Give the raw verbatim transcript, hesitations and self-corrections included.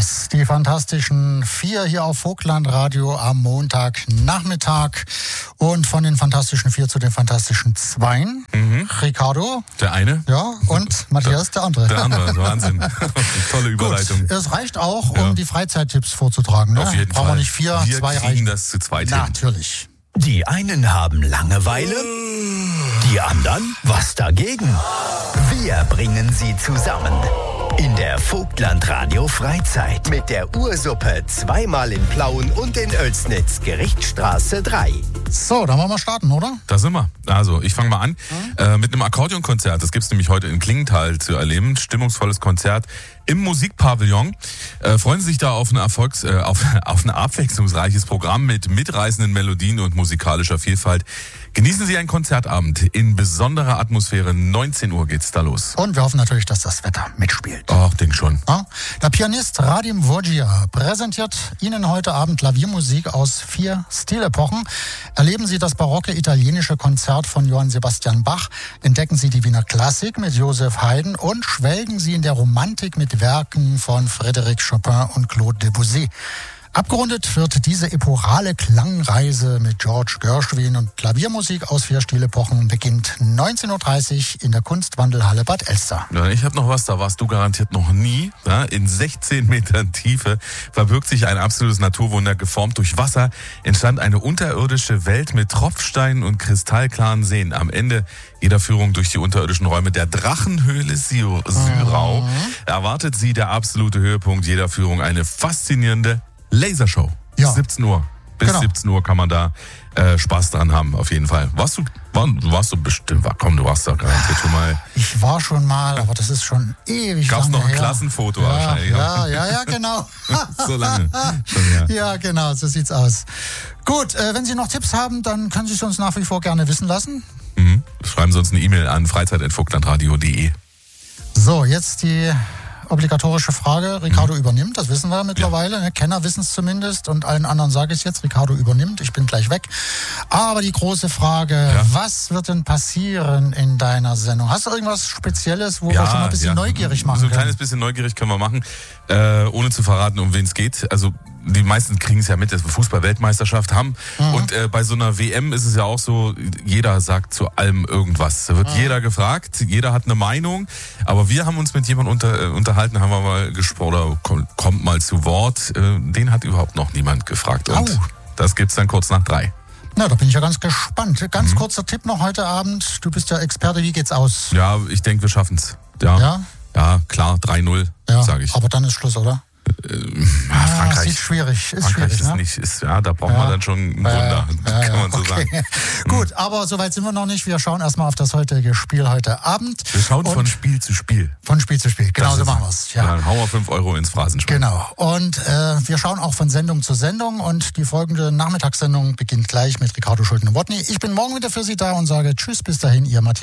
Yes, die Fantastischen Vier hier auf Vogtland Radio am Montagnachmittag. Und von den Fantastischen Vier zu den Fantastischen Zweien. Mhm. Ricardo. Der eine. Ja, und Matthias, der, der andere. Der andere, Wahnsinn. Tolle Überleitung. Gut, es reicht auch, um ja. die Freizeittipps vorzutragen. Ne? Auf jeden Brauchen Fall. wir nicht vier, wir zwei kriegen reichen. das zu zweit hin. Natürlich. Die einen haben Langeweile, die anderen was dagegen. Wir bringen sie zusammen in der Vogtland Radio Freizeit mit der Ursuppe zweimal in Plauen und in Oelsnitz, Gerichtsstraße drei. So, dann wollen wir starten, oder? Da sind wir. Also, ich fange mal an mhm. äh, mit einem Akkordeonkonzert. Das gibt es nämlich heute in Klingenthal zu erleben. Stimmungsvolles Konzert im Musikpavillon. Äh, freuen Sie sich da auf ein, Erfolgs-, äh, auf, auf ein abwechslungsreiches Programm mit mitreißenden Melodien und musikalischer Vielfalt. Genießen Sie einen Konzertabend in besonderer Atmosphäre. neunzehn Uhr geht's da los. Und wir hoffen natürlich, dass das Wetter mitspielt. Ach, denk schon. Ja? Der Pianist Radim Vogia präsentiert Ihnen heute Abend Klaviermusik aus vier Stilepochen. Erleben Sie das barocke italienische Konzert von Johann Sebastian Bach, entdecken Sie die Wiener Klassik mit Joseph Haydn und schwelgen Sie in der Romantik mit Werken von Frédéric Chopin und Claude Debussy. Abgerundet wird diese epochale Klangreise mit George Gershwin und Klaviermusik aus vier Stilepochen beginnt neunzehn Uhr dreißig in der Kunstwandelhalle Bad Elster. Ja, ich habe noch was, da warst du garantiert noch nie. Ja, in sechzehn Metern Tiefe verbirgt sich ein absolutes Naturwunder. Geformt durch Wasser entstand eine unterirdische Welt mit Tropfsteinen und kristallklaren Seen. Am Ende jeder Führung durch die unterirdischen Räume der Drachenhöhle Sy- Syrau mhm. erwartet Sie der absolute Höhepunkt jeder Führung, eine faszinierende Lasershow. Ja. siebzehn Uhr. Bis genau. siebzehn Uhr kann man da äh, Spaß dran haben, auf jeden Fall. Warst du, war, warst du bestimmt, komm, du warst da garantiert schon mal. Ich war schon mal, aber das ist schon ewig Gab's lange noch ein her. Klassenfoto ja, wahrscheinlich. Ja, ja, ja, genau. So lange. Schon, ja. ja, genau, so sieht's aus. Gut, äh, wenn Sie noch Tipps haben, dann können Sie es uns nach wie vor gerne wissen lassen. Mhm. Schreiben Sie uns eine E-Mail an freizeit at vogtlandradio punkt de. So, jetzt die obligatorische Frage. Ricardo mhm. übernimmt, das wissen wir mittlerweile. Ja. Kenner wissen es zumindest und allen anderen sage ich es jetzt. Ricardo übernimmt, ich bin gleich weg. Aber die große Frage, ja. was wird denn passieren in deiner Sendung? Hast du irgendwas Spezielles, wo ja, wir schon mal ein bisschen ja. neugierig machen So ein können? kleines bisschen neugierig können wir machen, äh, ohne zu verraten, um wen es geht. Also die meisten kriegen es ja mit, dass wir Fußball-Weltmeisterschaft haben. Mhm. Und äh, bei so einer W M ist es ja auch so, jeder sagt zu allem irgendwas. Da wird mhm. jeder gefragt, jeder hat eine Meinung. Aber wir haben uns mit jemandem unter, äh, unterhalten, haben wir mal gesprochen, oder kommt, kommt mal zu Wort. Äh, den hat überhaupt noch niemand gefragt. Und oh. das gibt's dann kurz nach drei. Na, da bin ich ja ganz gespannt. Ganz mhm. kurzer Tipp noch heute Abend. Du bist ja Experte, wie geht's aus? Ja, ich denke, wir schaffen's. Ja, ja? ja klar, drei null, ja, sage ich. Aber dann ist Schluss, oder? Äh, ja, Frankreich sieht schwierig, ist Frankreich schwierig, ist ne? nicht, ist, ja, da braucht ja. man dann schon ein Wunder, ja, ja, kann man so okay. sagen. Gut, aber soweit sind wir noch nicht. Wir schauen erstmal auf das heutige Spiel heute Abend. Wir schauen von Spiel zu Spiel. Von Spiel zu Spiel, genau so machen wir es. Ja. Dann hauen wir fünf Euro ins Phrasenschwein. Genau, und äh, wir schauen auch von Sendung zu Sendung und die folgende Nachmittagssendung beginnt gleich mit Ricardo Schulte-Nowotny. Ich bin morgen wieder für Sie da und sage Tschüss, bis dahin, Ihr Matthias.